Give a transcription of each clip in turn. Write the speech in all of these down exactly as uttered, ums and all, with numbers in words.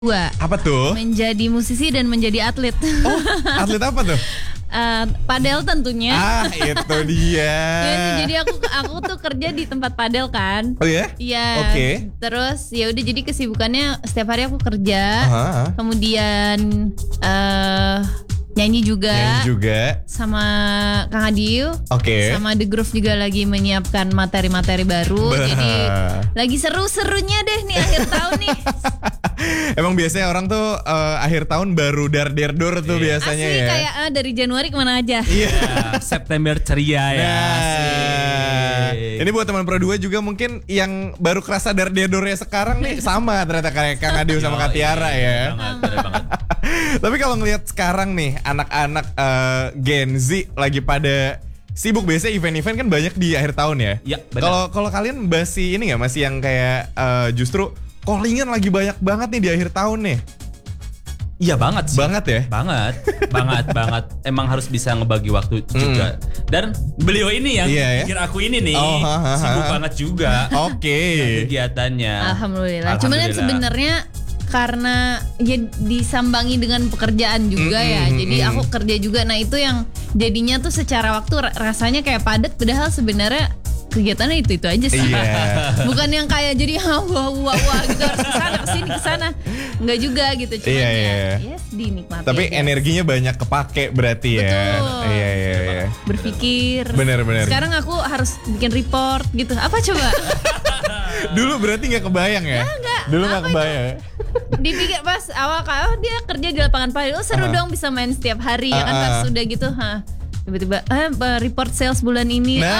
Dua. Apa tuh? Menjadi musisi dan menjadi atlet. Oh, atlet apa tuh? uh, padel tentunya. Ah, itu dia. Ya, jadi aku aku tuh kerja di tempat padel kan. Oh ya? Iya. Oke. Okay. Terus ya udah jadi kesibukannya setiap hari aku kerja. Uh-huh. Kemudian uh, nyanyi juga. Nyanyi juga. Sama Kang Adil. Oke. Okay. Sama The Groove juga lagi menyiapkan materi-materi baru. Bah. Jadi lagi seru-serunya deh nih akhir tahun nih. Emang biasanya orang tuh uh, akhir tahun baru dar der dor tuh yeah. biasanya Asli, ya. Asli kayak uh, dari Januari kemana aja. Iya. Yeah. September ceria ya. Nah, ini buat teman Pro dua juga mungkin yang baru kerasa dar der dornya sekarang nih sama ternyata kayak Kang Adil sama Kak Tiara ya. Banget, banget. Tapi kalau ngelihat sekarang nih anak-anak uh, Gen Z lagi pada sibuk, biasanya event-event kan banyak di akhir tahun ya. Iya, benar. Kalau kalau kalian masih ini nggak, masih yang kayak uh, justru callingan lagi banyak banget nih di akhir tahun nih. Iya banget sih. Banget ya? Banget, banget, banget. Emang harus bisa ngebagi waktu juga. Mm. Dan beliau ini yang iya, pikir ya? aku ini nih oh, ha, ha, sibuk ha. banget juga. Oke. Okay. Kegiatannya. Alhamdulillah. Cuman kan sebenarnya karena ya disambangi dengan pekerjaan juga mm-hmm, ya. Jadi mm-hmm. aku kerja juga. Nah itu yang jadinya tuh secara waktu rasanya kayak padat. Padahal sebenarnya kegiatannya itu-itu aja sih. Yeah. Bukan yang kayak jadi wah wah wah gitu harus kesana kesini kesana. Enggak juga gitu. Cuma yeah, ya yeah. yes dinikmati. Tapi aja. Energinya banyak kepake berarti ya. Betul. Iya iya iya. Berpikir. Bener-bener. Sekarang aku harus bikin report gitu. Apa coba? Dulu berarti nggak kebayang ya? Nah, enggak. Dulu nggak kebayang. Dipikir pas awal kalau oh, dia kerja di lapangan padel, oh seru uh-huh. dong bisa main setiap hari ya kan. Uh-huh. Pas sudah gitu, ha tiba-tiba eh report sales bulan ini. Nah,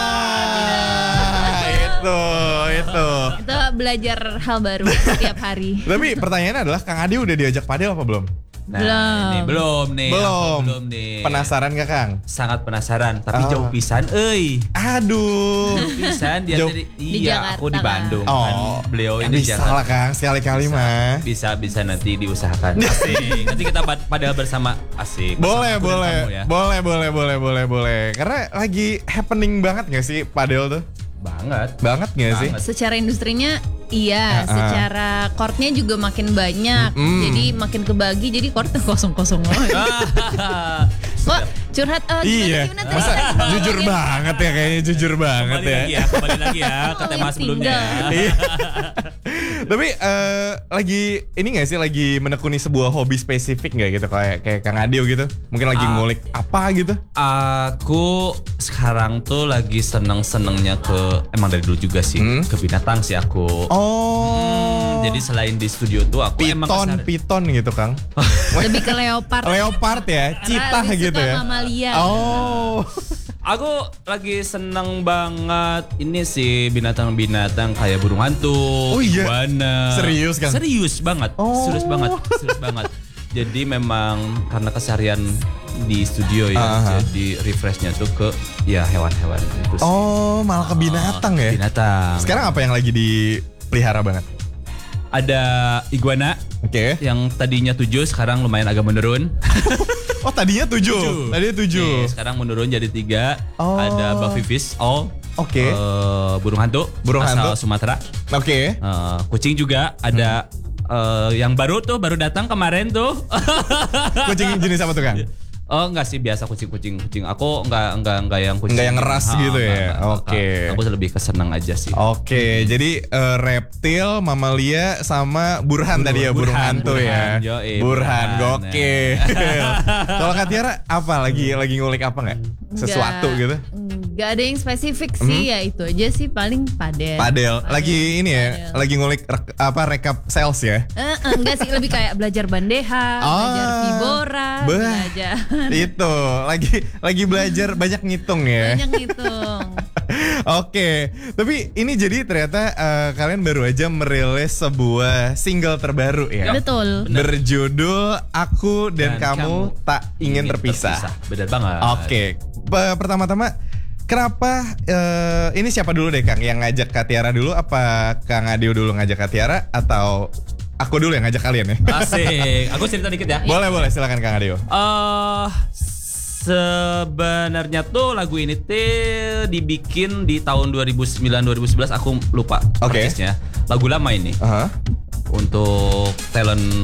oh, itu itu. Itu belajar hal baru setiap hari. Tapi pertanyaannya adalah Kang Adi udah diajak padel apa belum? Nah, belum. Ini belum nih. Belum. Belum nih. Penasaran gak Kang? Sangat penasaran, tapi oh. jauh pisan euy. Aduh. Jauh pisan dia jauh. dari di iya, Jakarta, aku di Bandung oh. kan. Beliau ya, ini bisa Jakarta. lah Kang, sekali-kali mah. Bisa bisa nanti diusahakan. Asik. Nanti kita padahal bersama asik. Boleh, bersama boleh. Kamu, ya. Boleh, boleh, boleh, boleh, boleh. Karena lagi happening banget gak sih padel tuh? Banget. Banget gak sih? Secara industrinya iya, uh-uh. secara courtnya juga makin banyak, mm. jadi makin kebagi, jadi courtnya kosong-kosong lagi. Kok curhat? Uh, iya, gimana, masa gimana, jujur gimana, banget ya, kayaknya jujur banget kembali ya. Lagi ya. Kembali lagi ya ke tema sebelumnya. Tapi uh, lagi ini nggak sih, lagi menekuni sebuah hobi spesifik nggak gitu, kayak kayak Kang Adio gitu? Mungkin lagi uh, ngulik apa gitu? Aku sekarang tuh lagi seneng-senengnya ke, emang dari dulu juga sih, hmm? ke binatang sih aku. Oh. Hmm, jadi selain di studio tuh aku piton, emang kesar... piton gitu Kang. Lebih ke leopard. Leopard ya, citah gitu ya. Mamalia. Oh. Aku lagi seneng banget ini sih binatang-binatang kayak burung hantu, oh, iya? iguana. Serius kan? Serius banget, oh. serius banget, serius banget. Jadi memang karena keseharian di studio ya, uh-huh. jadi refreshnya tuh ke ya hewan-hewan itu sih. Oh, malah ke binatang uh, ya? Binatang. Sekarang apa yang lagi dipelihara banget? Ada iguana, oke. Okay. Yang tadinya tujuh sekarang lumayan agak menurun. Oh tadinya tujuh, tujuh. Tadinya tujuh. Nih, sekarang menurun jadi tiga. Oh. Ada buffy fish, all. Oke. Okay. Uh, burung hantu, burung asal hantu. Sumatera. Oke. Okay. Uh, kucing juga ada. Hmm. Uh, yang baru tuh baru datang kemarin tuh. Kucing jenis apa tuh Kang? Oh enggak sih, biasa kucing-kucing kucing. Aku enggak enggak enggak yang kucing. Enggak yang ngeras ha, gitu ya. Oke. Okay. Aku lebih kesenang aja sih. Oke, okay. hmm. Jadi uh, reptil, mamalia sama burhan, burhan tadi ya, burung burhan, hantu burhan, ya. Yo, eh, burhan, gokil. Kalau Kak Tiara apa lagi lagi ngulik apa enggak? Sesuatu gak, gitu? Gak ada yang spesifik sih, hmm? ya itu aja sih paling padel. Padel. Lagi ini ya, padel. Lagi ngulik re- apa rekap sales ya? Uh, uh, enggak sih, lebih kayak belajar bandeha, oh, belajar vibora, bah, belajar. Itu, lagi lagi belajar banyak ngitung ya. Banyak ngitung. Oke, okay. Tapi ini jadi ternyata uh, kalian baru aja merilis sebuah single terbaru ya. Betul. Berjudul Aku dan, dan Kamu, kamu Tak Ingin, ingin Terpisah. terpisah. Benar banget. Oke, okay. Pertama-tama kenapa uh, ini siapa dulu deh Kang yang ngajak Kak Tiara dulu? Apa Kang Adio dulu ngajak Kak Tiara atau aku dulu yang ngajak kalian ya? Asik. Aku cerita dikit ya. Boleh boleh silakan Kang Adio. Uh, sebenarnya tuh lagu ini tuh dibikin di tahun dua ribu sembilan dua ribu sebelas, aku lupa okay. persisnya. Lagu lama ini. Uh-huh. untuk talent